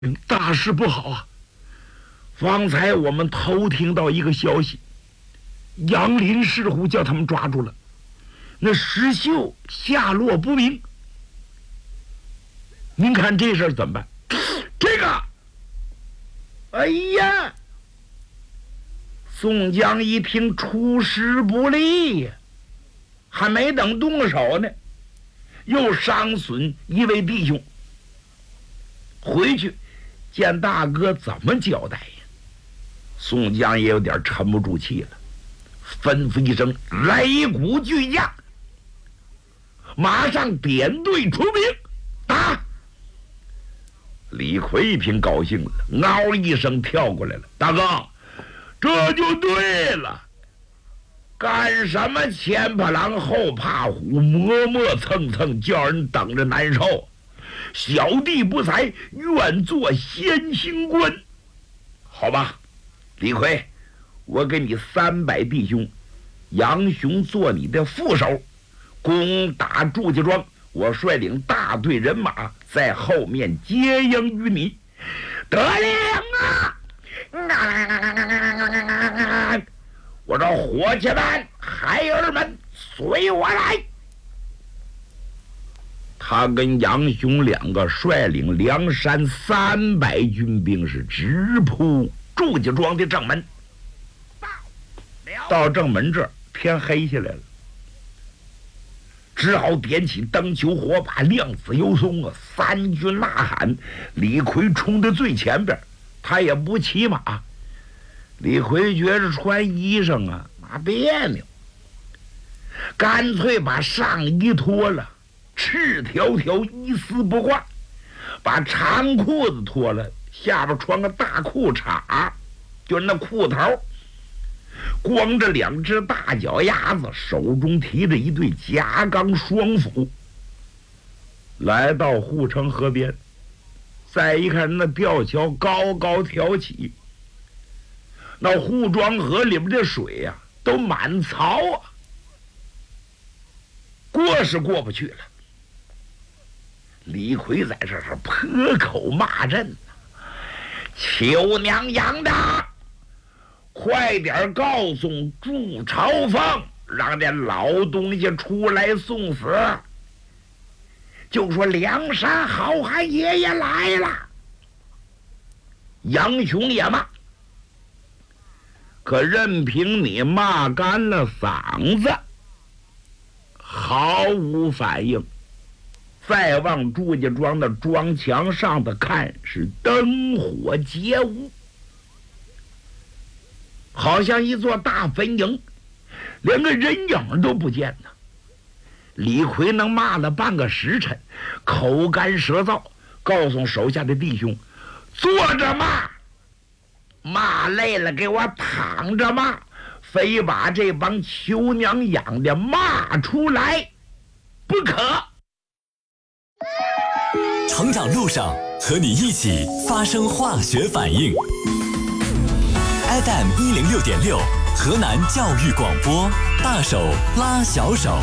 大事不好啊！方才我们偷听到一个消息，杨林石虎叫他们抓住了，那石秀下落不明。您看这事儿怎么办？这个，哎呀！宋江一听出师不利呀，还没等动手呢，又伤损一位弟兄。回去见大哥怎么交代呀？宋江也有点沉不住气了，吩咐一声：“擂鼓巨将！”马上点队出兵，打！李逵一听高兴了，嗷一声跳过来了：“大哥，这就对了！干什么前怕狼后怕虎，磨磨蹭蹭，叫人等着难受？小弟不才，愿做先行官。好吧，李逵，我给你300弟兄，杨雄做你的副手，攻打祝家庄。我率领大队人马在后面接应于你。得令啊！我说伙计们、孩儿们，随我来。他跟杨雄2个率领梁山300军兵是直扑祝家庄的正门。到正门这儿，天黑下来了，只好点起灯球火把，亮子游松啊，3军呐喊。李逵冲在最前边，他也不骑马。李逵觉着穿衣裳啊那别扭，干脆把上衣脱了，赤条条一丝不挂，把长裤子脱了，下边穿个大裤衩，就是那裤头，光着2只大脚丫子，手中提着一对夹钢双斧，来到护城河边。再一看，那吊桥高高挑起，那护庄河里边的水呀，都满槽啊，过是过不去了。李逵在这是破口骂阵：“邱娘养的，快点告诉祝朝凤，让这老东西出来送死！就说梁山好汉爷爷来了。”杨雄也骂，可任凭你骂干了嗓子，毫无反应。再往祝家庄的庄墙上的看，是灯火皆无，好像一座大坟茔，连个人影都不见呢。李逵能骂了半个时辰，口干舌燥，告诉手下的弟兄：“坐着骂，骂累了给我躺着骂，非把这帮囚娘养的骂出来不可。” 成长路上和你一起发生化学反应。FM 106.6，河南教育广播，大手拉小手。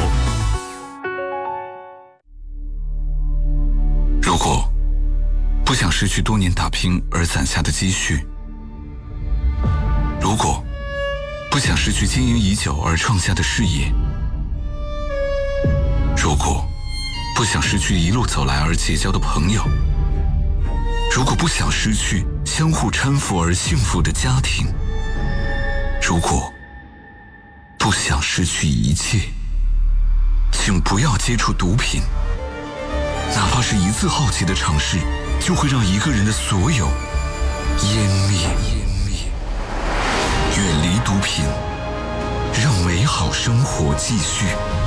如果不想失去多年打拼而攒下的积蓄，如果不想失去经营已久而创下的事业，如果不想失去一路走来而结交的朋友，如果不想失去相互搀扶而幸福的家庭，如果不想失去一切，请不要接触毒品。哪怕是一次好奇的尝试，就会让一个人的所有湮灭。远离毒品，让美好生活继续。